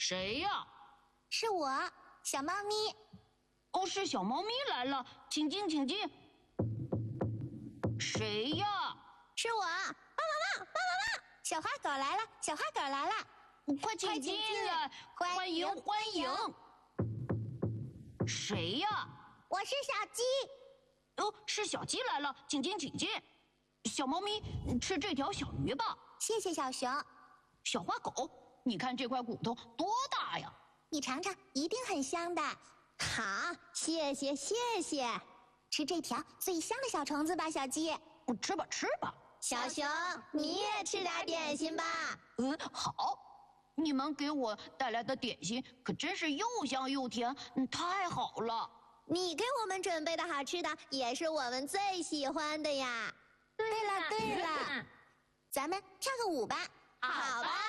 谁呀？ 是我，小猫咪。 哦，是小猫咪来了，请进，请进。谁呀？ 是我，汪！小花狗来了，小花狗来了， 快请进来，欢迎欢迎。谁呀？ 我是小鸡。 哦，是小鸡来了，请进，请进。小猫咪，吃这条小鱼吧。 谢谢小熊。 小花狗，你看这块骨头多大呀？ 你尝尝，一定很香的。 好，谢谢。 吃这条最香的小虫子吧，小鸡。 吃吧吃吧。 小熊，你也吃点点心吧。 好。你们给我带来的点心可真是又香又甜，太好了。 你给我们准备的好吃的也是我们最喜欢的呀。 对了，咱们跳个舞吧。 好吧。